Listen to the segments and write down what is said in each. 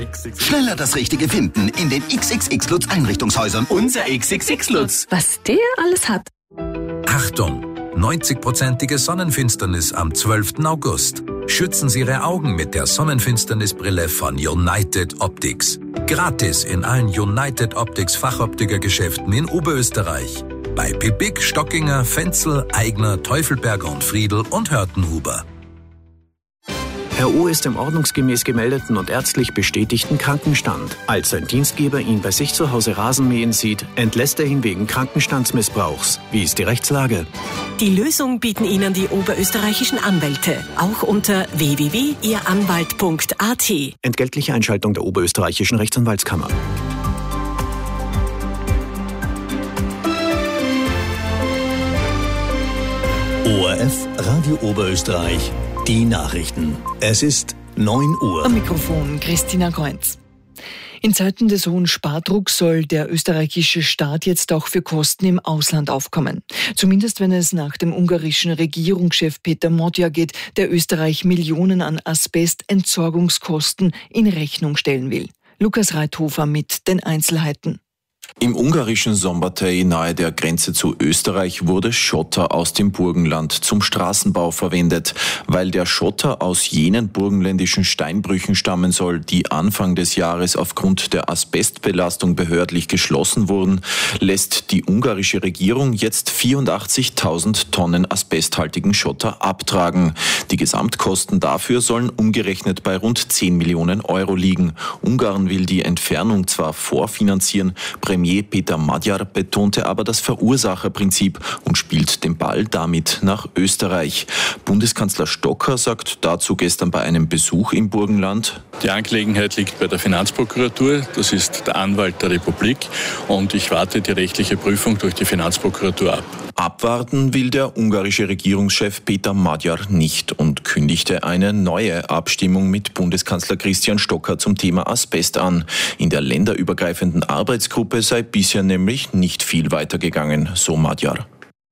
Schneller das Richtige finden in den XXX Lutz Einrichtungshäusern. Unser XXX Lutz. Was der alles hat. Achtung! 90-prozentige Sonnenfinsternis am 12. August. Schützen Sie Ihre Augen mit der Sonnenfinsternisbrille von United Optics. Gratis in allen United Optics Fachoptikergeschäften in Oberösterreich. Bei Pippig, Stockinger, Fenzel, Aigner, Teufelberger und Friedl und Hörtenhuber. Herr O. ist im ordnungsgemäß gemeldeten und ärztlich bestätigten Krankenstand. Als sein Dienstgeber ihn bei sich zu Hause Rasenmähen sieht, entlässt er ihn wegen Krankenstandsmissbrauchs. Wie ist die Rechtslage? Die Lösung bieten Ihnen die oberösterreichischen Anwälte. Auch unter www.ihranwalt.at. Entgeltliche Einschaltung der oberösterreichischen Rechtsanwaltskammer. ORF Radio Oberösterreich. Die Nachrichten. Es ist 9 Uhr. Am Mikrofon Christina Kreuz. In Zeiten des hohen Spardrucks soll der österreichische Staat jetzt auch für Kosten im Ausland aufkommen. Zumindest wenn es nach dem ungarischen Regierungschef Peter Magyar geht, der Österreich Millionen an Asbestentsorgungskosten in Rechnung stellen will. Lukas Reithofer mit den Einzelheiten. Im ungarischen Szombathely nahe der Grenze zu Österreich wurde Schotter aus dem Burgenland zum Straßenbau verwendet. Weil der Schotter aus jenen burgenländischen Steinbrüchen stammen soll, die Anfang des Jahres aufgrund der Asbestbelastung behördlich geschlossen wurden, lässt die ungarische Regierung jetzt 84.000 Tonnen asbesthaltigen Schotter abtragen. Die Gesamtkosten dafür sollen umgerechnet bei rund 10 Millionen Euro liegen. Ungarn will die Entfernung zwar vorfinanzieren, Premier Peter Magyar betonte aber das Verursacherprinzip und spielt den Ball damit nach Österreich. Bundeskanzler Stocker sagt dazu gestern bei einem Besuch im Burgenland: Die Angelegenheit liegt bei der Finanzprokuratur, das ist der Anwalt der Republik, und ich warte die rechtliche Prüfung durch die Finanzprokuratur ab. Abwarten will der ungarische Regierungschef Peter Magyar nicht und kündigte eine neue Abstimmung mit Bundeskanzler Christian Stocker zum Thema Asbest an. In der länderübergreifenden Arbeitsgruppe sei bisher nämlich nicht viel weitergegangen, so Magyar.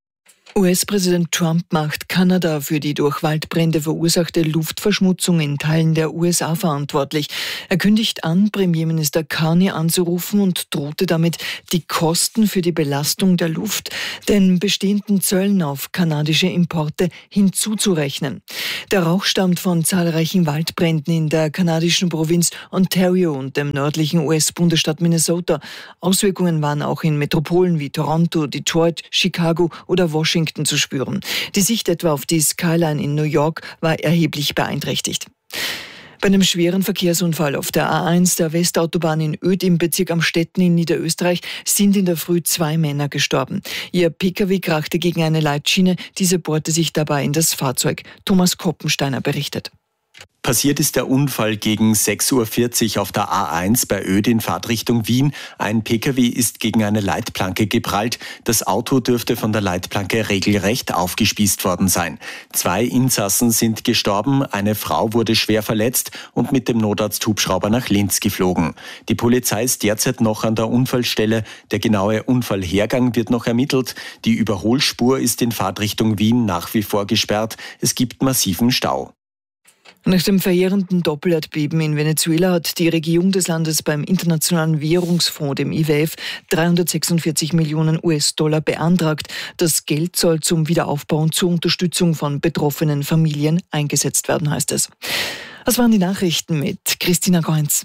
US-Präsident Trump macht Kanada für die durch Waldbrände verursachte Luftverschmutzung in Teilen der USA verantwortlich. Er kündigt an, Premierminister Carney anzurufen und drohte damit, die Kosten für die Belastung der Luft den bestehenden Zöllen auf kanadische Importe hinzuzurechnen. Der Rauch stammt von zahlreichen Waldbränden in der kanadischen Provinz Ontario und dem nördlichen US-Bundesstaat Minnesota. Auswirkungen waren auch in Metropolen wie Toronto, Detroit, Chicago oder Washington zu spüren. Die Sicht etwa auf die Skyline in New York war erheblich beeinträchtigt. Bei einem schweren Verkehrsunfall auf der A1 der Westautobahn in Oedt im Bezirk Amstetten in Niederösterreich sind in der Früh 2 Männer gestorben. Ihr Pkw krachte gegen eine Leitschiene, diese bohrte sich dabei in das Fahrzeug. Thomas Koppensteiner berichtet. Passiert ist der Unfall gegen 6.40 Uhr auf der A1 bei Oedt in Fahrtrichtung Wien. Ein Pkw ist gegen eine Leitplanke geprallt. Das Auto dürfte von der Leitplanke regelrecht aufgespießt worden sein. 2 Insassen sind gestorben, eine Frau wurde schwer verletzt und mit dem Notarzthubschrauber nach Linz geflogen. Die Polizei ist derzeit noch an der Unfallstelle. Der genaue Unfallhergang wird noch ermittelt. Die Überholspur ist in Fahrtrichtung Wien nach wie vor gesperrt. Es gibt massiven Stau. Nach dem verheerenden Doppelerdbeben in Venezuela hat die Regierung des Landes beim Internationalen Währungsfonds, dem IWF, 346 Millionen US-Dollar beantragt. Das Geld soll zum Wiederaufbau und zur Unterstützung von betroffenen Familien eingesetzt werden, heißt es. Das waren die Nachrichten mit Christina Kreuz.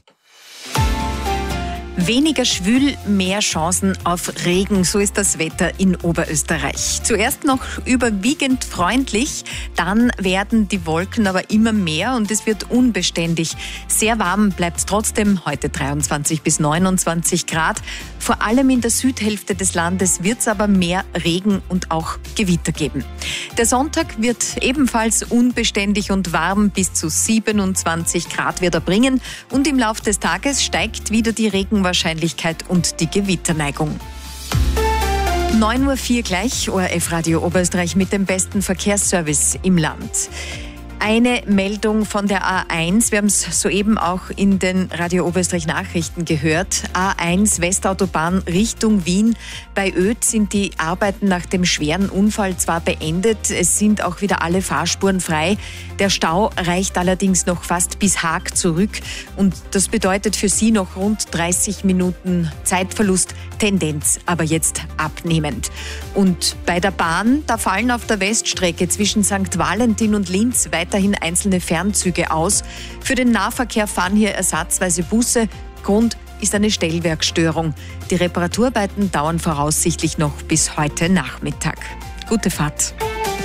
Weniger schwül, mehr Chancen auf Regen, so ist das Wetter in Oberösterreich. Zuerst noch überwiegend freundlich, dann werden die Wolken aber immer mehr und es wird unbeständig. Sehr warm bleibt es trotzdem, heute 23 bis 29 Grad. Vor allem in der Südhälfte des Landes wird es aber mehr Regen und auch Gewitter geben. Der Sonntag wird ebenfalls unbeständig und warm, bis zu 27 Grad wird er bringen und im Laufe des Tages steigt wieder die Regenwahrscheinlichkeit und die Gewitterneigung. 9.04 Uhr gleich, ORF Radio Oberösterreich mit dem besten Verkehrsservice im Land. Eine Meldung von der A1. Wir haben es soeben auch in den Radio Oberösterreich Nachrichten gehört. A1 Westautobahn Richtung Wien. Bei Oed sind die Arbeiten nach dem schweren Unfall zwar beendet, es sind auch wieder alle Fahrspuren frei. Der Stau reicht allerdings noch fast bis Haag zurück und das bedeutet für Sie noch rund 30 Minuten Zeitverlust, Tendenz aber jetzt abnehmend. Und bei der Bahn, da fallen auf der Weststrecke zwischen St. Valentin und Linz weiterhin einzelne Fernzüge aus. Für den Nahverkehr fahren hier ersatzweise Busse. Grund ist eine Stellwerkstörung. Die Reparaturarbeiten dauern voraussichtlich noch bis heute Nachmittag. Gute Fahrt.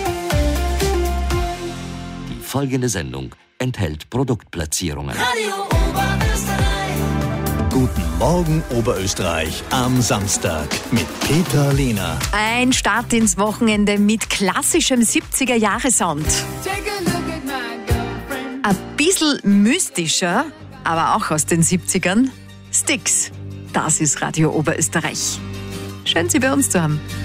Die folgende Sendung enthält Produktplatzierungen. Radio Oberösterreich. Guten Morgen Oberösterreich am Samstag mit Peter Lehner. Ein Start ins Wochenende mit klassischem 70er-Jahre-Sound. Ein bisschen mystischer, aber auch aus den 70ern. Styx, das ist Radio Oberösterreich. Schön, Sie bei uns zu haben.